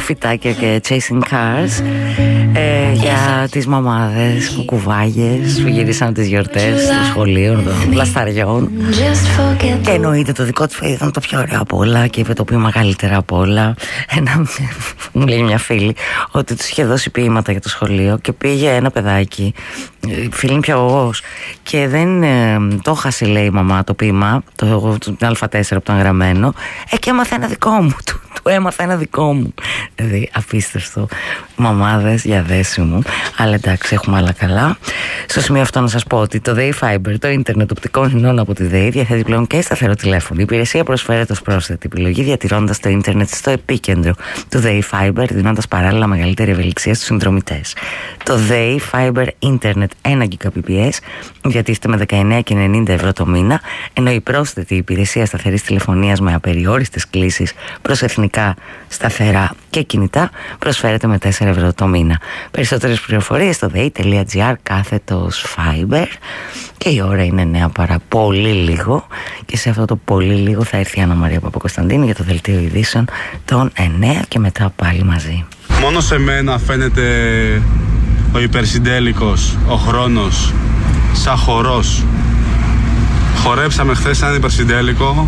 φυτάκια και chasing cars, για τις μαμάδες που κουβάγες που γυρίσαν τις γιορτές στο σχολείο των λασταριών. Και εννοείται το δικό της παιδί ήταν το πιο ωραίο από όλα και είπε το πιο μεγαλύτερα από όλα. Μου λέει μια φίλη ότι τους είχε δώσει ποίηματα για το σχολείο και πήγε ένα παιδάκι, φίλη πιαγωγός, και δεν το χάσε, λέει η μαμά, το ποίημα, το Α4 που ήταν γραμμένο, και έμαθε ένα δικό μου, του έμαθα ένα δικό μου. Δηλαδή απίστευτο. Μαμάδες για δέσιμο. Αλλά εντάξει, έχουμε άλλα καλά. Στο σημείο αυτό να σας πω ότι το ΔΕΗ Fiber, το ίντερνετ οπτικών ινών από τη ΔΕΗ, διαθέτει πλέον και σταθερό τηλέφωνο. Η υπηρεσία προσφέρεται ως πρόσθετη επιλογή, διατηρώντας το ίντερνετ στο επίκεντρο του ΔΕΗ Fiber, δίνοντας παράλληλα μεγαλύτερη ευελιξία στους συνδρομητές. Το ΔΕΗ Fiber Internet 1 Gbps διατίθεται με 19,90 € το μήνα, ενώ η πρόσθετη υπηρεσία σταθερής τηλεφωνίας με απεριόριστες κλήσεις προς εθνικά σταθερά και κινητά προσφέρεται με 4 € το μήνα. Περισσότερες πληροφορίες στο dei.gr/fiber. Και η ώρα είναι 9 παρά πολύ λίγο. Και σε αυτό το πολύ λίγο θα έρθει η Άννα Μαρία Παπακοσταντίνη για το δελτίο ειδήσεων των 9 και μετά πάλι μαζί. Μόνο σε μένα φαίνεται ο υπερσυντέλικος, ο χρόνος, σαν χορός. Χορέψαμε χθες έναν υπερσυντέλικο,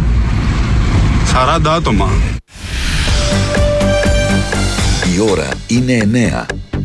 40 άτομα. Η ώρα είναι 9.